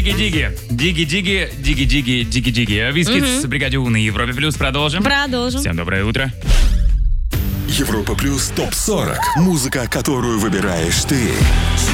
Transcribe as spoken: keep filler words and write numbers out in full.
Диги-диги. Диги-диги, диги-диги, диги-диги. Вискидс в бригаде У на Европе Плюс. Продолжим. Продолжим. Всем доброе утро. Европа Плюс топ сорок. Музыка, которую выбираешь ты.